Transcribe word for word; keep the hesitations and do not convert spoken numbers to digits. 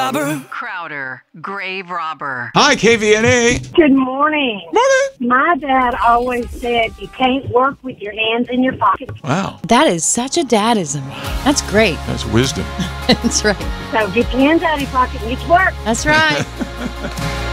robber. Crowder, grave robber. Hi, K V N A. Good morning. Morning. My dad always said you can't work with your hands in your pockets. Wow, That is such a dadism. That's great. that's wisdom. That's right. So get your hands out of your pocket and get to work. That's right.